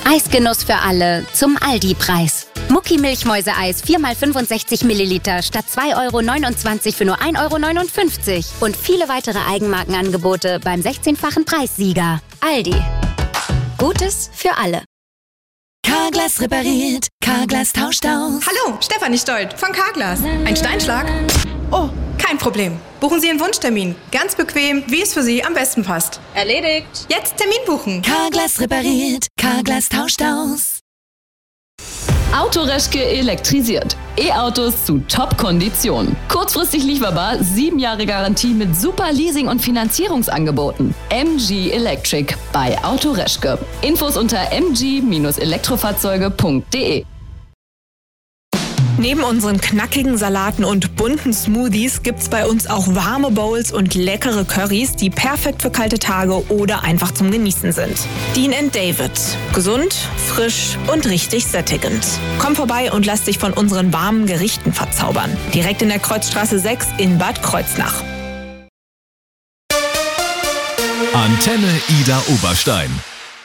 Eisgenuss für alle zum Aldi-Preis. Mucki Milchmäuseeis 4x65 Milliliter statt 2,29 € für nur 1,59 € und viele weitere Eigenmarkenangebote beim 16-fachen Preissieger. Aldi. Gutes für alle. Carglass repariert, Carglass tauscht aus. Hallo, Stefanie Stolt von Carglass. Ein Steinschlag? Oh, kein Problem. Buchen Sie Ihren Wunschtermin. Ganz bequem, wie es für Sie am besten passt. Erledigt. Jetzt Termin buchen. Carglass repariert, Carglass tauscht aus. Autoreschke elektrisiert. E-Autos zu Top-Konditionen. Kurzfristig lieferbar, 7 Jahre Garantie mit super Leasing- und Finanzierungsangeboten. MG Electric bei Autoreschke. Infos unter mg-elektrofahrzeuge.de. Neben unseren knackigen Salaten und bunten Smoothies gibt's bei uns auch warme Bowls und leckere Currys, die perfekt für kalte Tage oder einfach zum Genießen sind. Dean & David. Gesund, frisch und richtig sättigend. Komm vorbei und lass dich von unseren warmen Gerichten verzaubern. Direkt in der Kreuzstraße 6 in Bad Kreuznach. Antenne Ida Oberstein.